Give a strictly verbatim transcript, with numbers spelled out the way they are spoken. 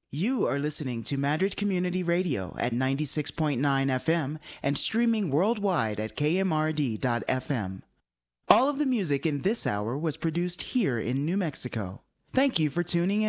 You are listening to Madrid Community Radio at ninety-six point nine F M and streaming worldwide at K M R D dot F M. All of the music in this hour was produced here in New Mexico. Thank you for tuning in.